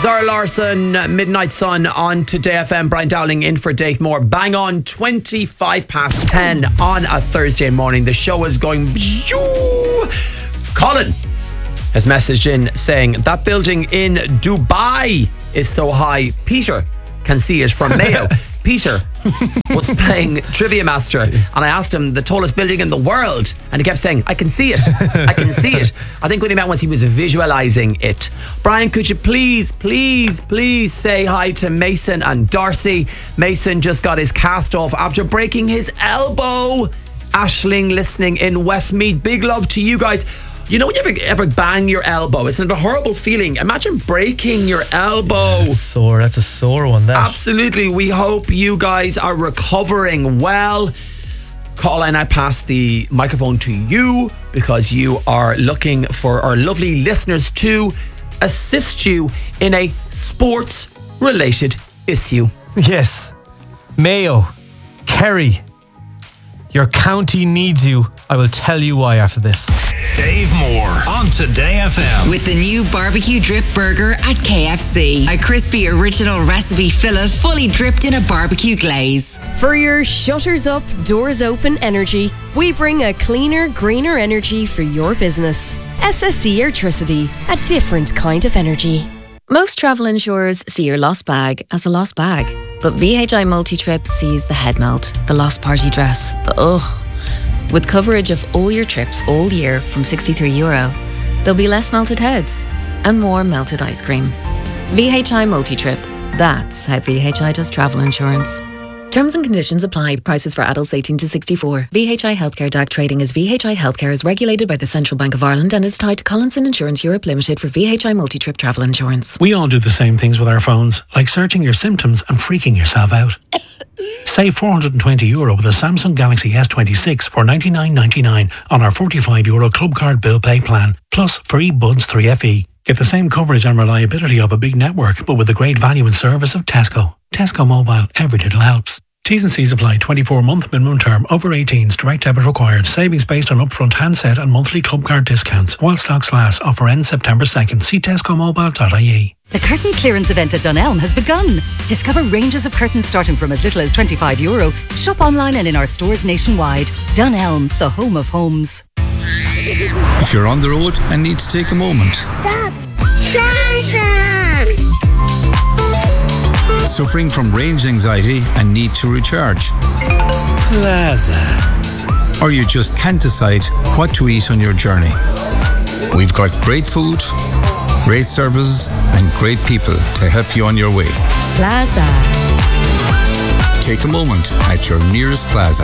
Zara Larson, Midnight Sun on Today FM. Brian Dowling in for Dave Moore. Bang on 10:25 on a Thursday morning. The show is going. Colin has messaged in saying that building in Dubai is so high Peter can see it from Mayo. Peter was playing Trivia Master and I asked him the tallest building in the world and he kept saying, I can see it, I can see it. I think what he meant was he was visualising it. Brian, could you please say hi to Mason and Darcy. Mason just got his cast off after breaking his elbow. Aisling listening in Westmeath. Big love to you guys. You know when you ever bang your elbow, isn't it a horrible feeling? Imagine breaking your elbow. That's sore. That's a sore one, that. Absolutely. We hope you guys are recovering well. Colin, I pass the microphone to you because you are looking for our lovely listeners to assist you in a sports-related issue. Yes. Mayo, Kerry, your county needs you. I will tell you why after this. Dave Moore on Today FM. With the new barbecue drip burger at KFC. A crispy original recipe fillet fully dripped in a barbecue glaze. For your shutters up, doors open energy, we bring a cleaner, greener energy for your business. SSE Airtricity, a different kind of energy. Most travel insurers see your lost bag as a lost bag. But VHI Multi-Trip sees the head melt, the lost party dress, the ugh. With coverage of all your trips all year from €63, there'll be less melted heads and more melted ice cream. VHI Multi-Trip. That's how VHI does travel insurance. Terms and conditions apply. Prices for adults 18 to 64. VHI Healthcare DAC trading as VHI Healthcare is regulated by the Central Bank of Ireland and is tied to Collinson Insurance Europe Limited for VHI Multi-Trip travel insurance. We all do the same things with our phones, like searching your symptoms and freaking yourself out. Save €420 with a Samsung Galaxy S26 for $99.99 on our €45 Club Card Bill Pay plan, plus free Buds 3FE. Get the same coverage and reliability of a big network, but with the great value and service of Tesco. Tesco Mobile, every little helps. T's and C's apply. 24-month minimum term. Over 18s. Direct debit required. Savings based on upfront handset and monthly club card discounts. While stocks last. Offer ends September 2nd. See tescomobile.ie. The curtain clearance event at Dunelm has begun. Discover ranges of curtains starting from as little as €25. Shop online and in our stores nationwide. Dunelm, the home of homes. If you're on the road and need to take a moment. Stop! Plaza! Suffering from range anxiety and need to recharge. Plaza. Or you just can't decide what to eat on your journey. We've got great food, great services and great people to help you on your way. Plaza. Take a moment at your nearest Plaza.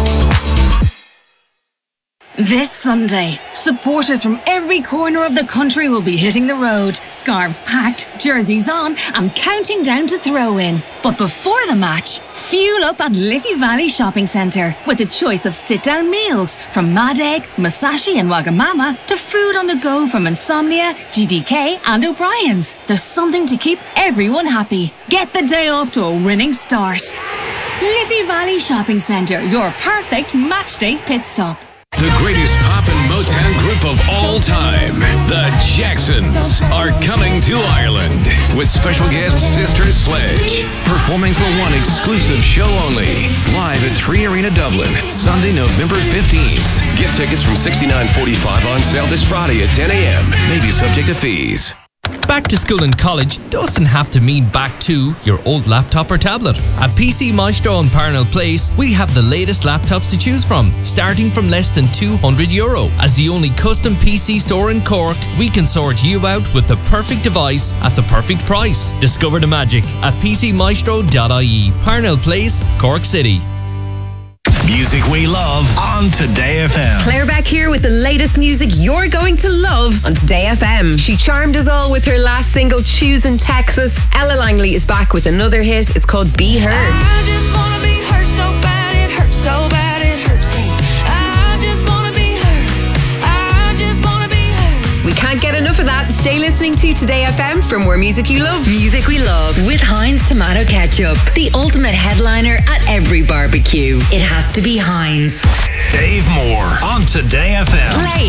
This Sunday, supporters from every corner of the country will be hitting the road, scarves packed, jerseys on and counting down to throw in. But before the match, fuel up at Liffey Valley Shopping Centre with a choice of sit-down meals from Mad Egg, Masashi and Wagamama to food on the go from Insomnia, GDK and O'Brien's. There's something to keep everyone happy. Get the day off to a winning start. Liffey Valley Shopping Centre, your perfect matchday pit stop. The greatest pop and Motown group of all time, the Jacksons, are coming to Ireland with special guest Sister Sledge, performing for one exclusive show only, live at 3 Arena Dublin, Sunday, November 15th. Get tickets from $69.45 on sale this Friday at 10 a.m. May be subject to fees. Back to school and college doesn't have to mean back to your old laptop or tablet. At PC Maestro in Parnell Place, we have the latest laptops to choose from, starting from less than €200. As the only custom PC store in Cork, we can sort you out with the perfect device at the perfect price. Discover the magic at PCMaestro.ie. Parnell Place, Cork City. Music we love on Today FM. Claire Beck here with the latest music you're going to love on Today FM. She charmed us all with her last single, Choosing Texas. Ella Langley is back with another hit. It's called Be Her. I just wanna be her so bad, it hurts so bad, it hurts. I just wanna be her. I just wanna be her. We can't get enough of that. Stay listening to Today FM for more music you love. Music we love with Heinz Tomato Ketchup. The ultimate headliner at every barbecue. It has to be Heinz. Dave Moore on Today FM. Play